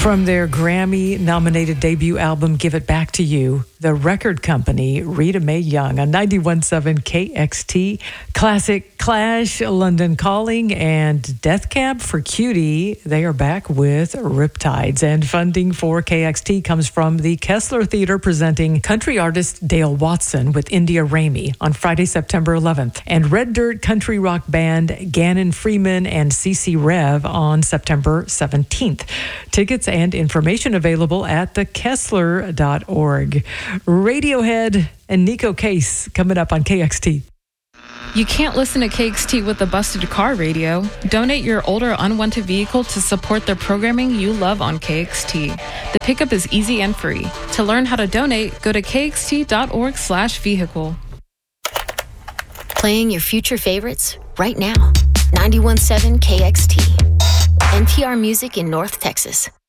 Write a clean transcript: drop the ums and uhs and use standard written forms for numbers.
From their Grammy-nominated debut album, Give It Back to You, the record company, Rita Mae Young, on 91.7 KXT. Classic Clash, London Calling, and Death Cab for Cutie. They are back with Riptides. And funding for KXT comes from the Kessler Theater, presenting country artist Dale Watson with India Ramey on Friday, September 11th. And Red Dirt country rock band Gannon Freeman and CeCe Rev on September 17th. Tickets and information available at thekessler.org. Radiohead and Nico Case coming up on KXT. You can't listen to KXT with a busted car radio. Donate your older unwanted vehicle to support the programming you love on KXT. The pickup is easy and free. To learn how to donate, go to kxt.org/vehicle. Playing your future favorites right now. 91.7 KXT. NPR Music in North Texas.